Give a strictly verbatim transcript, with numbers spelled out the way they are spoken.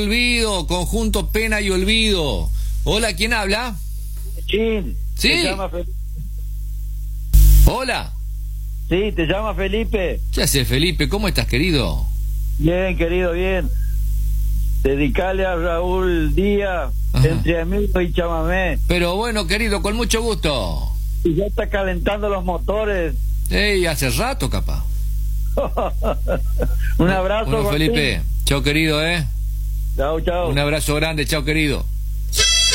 Olvido, conjunto Pena y Olvido. Hola, ¿quién habla? Chin. Sí. Te llama Fe- Hola. Sí, te llama Felipe. ¿Qué haces, Felipe? ¿Cómo estás, querido? Bien, querido, bien. Dedicale a Raúl Díaz, Ajá. Entre Amigos y Chamamé. Pero bueno, querido, con mucho gusto. Y ya está calentando los motores. Ey, hace rato, capaz. Un abrazo, Bueno, Martín. Felipe. Chao, querido, ¿eh? Chao, chao. Un abrazo grande, chao, querido.